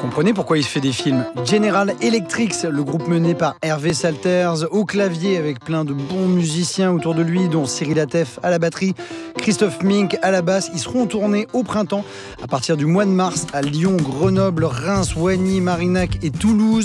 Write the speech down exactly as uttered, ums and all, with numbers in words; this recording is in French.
comprenez pourquoi il se fait des films. General Electric, le groupe mené par Hervé Salters, au clavier avec plein de bons musiciens autour de lui, dont Cyril Atef à la batterie, Christophe Mink à la basse. Ils seront en tournée au printemps à partir du mois de mars à Lyon, Grenoble, Reims, Wagny, Marignac et Toulouse.